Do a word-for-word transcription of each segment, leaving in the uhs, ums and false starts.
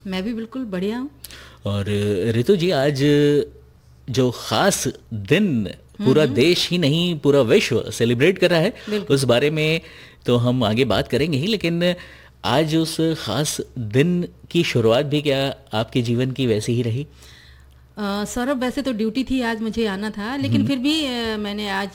मैं भी बिल्कुल बढ़िया हूँ। और ऋतु जी, आज जो खास दिन पूरा देश ही नहीं पूरा विश्व सेलिब्रेट कर रहा है, बिल्कुल। उस बारे में तो हम आगे बात करेंगे ही, लेकिन आज उस खास दिन की शुरुआत भी क्या आपके जीवन की वैसी ही रही? अ, सौरभ, वैसे तो ड्यूटी थी, आज मुझे आना था, लेकिन फिर भी अ, मैंने आज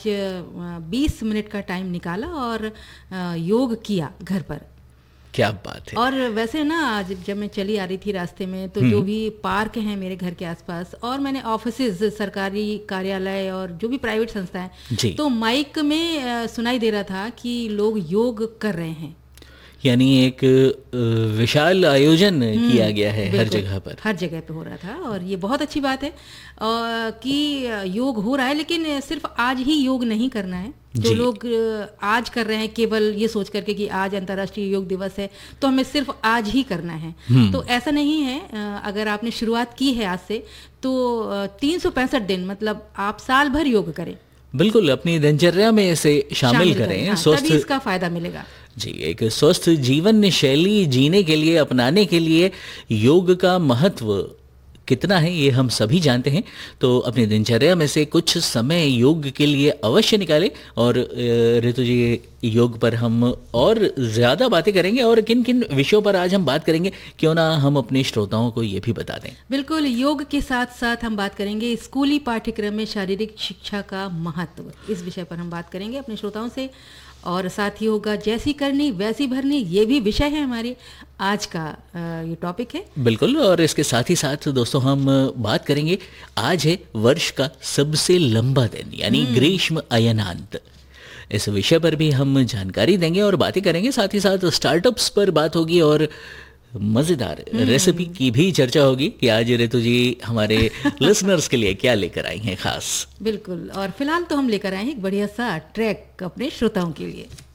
बीस मिनट का टाइम निकाला और अ, योग किया घर पर। क्या बात है। और वैसे ना, आज जब मैं चली आ रही थी रास्ते में, तो जो भी पार्क हैं मेरे घर के आसपास, और मैंने ऑफिसेज, सरकारी कार्यालय और जो भी प्राइवेट संस्थाएं, जी। तो माइक में अ, सुनाई दे रहा था कि लोग योग कर रहे हैं। यानी एक अ, विशाल आयोजन किया गया है हर बिल्कुल, जगह पर। हर जगह पे हो रहा था, और ये बहुत अच्छी बात है अ, कि योग हो रहा है। लेकिन सिर्फ आज ही योग नहीं करना है। जो जी। लोग अ, आज कर रहे हैं केवल ये सोच करके कि आज अंतर्राष्ट्रीय योग दिवस है, तो हमें सिर्फ आज ही करना है, तो ऐसा नहीं है। अ, अगर आपने शुरुआत की है आज से, तो तीन सौ पैंसठ दिन, मतलब आप साल भर योग करें। बिल्कुल, अपनी दिनचर्या में इसे शामिल करें। हाँ, स्वस्थ, तभी इसका फायदा मिलेगा। जी, एक स्वस्थ जीवन शैली जीने के लिए, अपनाने के लिए योग का महत्व कितना है ये हम सभी जानते हैं। तो अपनी दिनचर्या में से कुछ समय योग के लिए अवश्य निकालें। और अ, ऋतु जी, योग पर हम और ज़्यादा बातें करेंगे, और किन किन विषयों पर आज हम बात करेंगे, क्यों ना हम अपने श्रोताओं को ये भी बता दें। बिल्कुल, योग के साथ साथ हम बात करेंगे स्कूली पाठ्यक्रम में शारीरिक शिक्षा का महत्व। इस विषय पर हम बात करेंगे अपने श्रोताओं से, और साथ ही होगा जैसी करनी वैसी भरनी, ये भी विषय है हमारे आज का, अ, ये टॉपिक है। बिल्कुल, और इसके साथ ही साथ दोस्तों हम बात करेंगे, आज है वर्ष का सबसे लंबा दिन, यानी ग्रीष्म अयनांत। इस विषय पर भी हम जानकारी देंगे और बातें करेंगे। साथ ही साथ स्टार्टअप्स पर बात होगी, और मज़ेदार रेसिपी की भी चर्चा होगी कि आज ऋतु जी हमारे लिसनर्स के लिए क्या लेकर आई हैं खास। बिल्कुल, और फिलहाल तो हम लेकर आए हैं एक बढ़िया सा ट्रैक अपने श्रोताओं के लिए।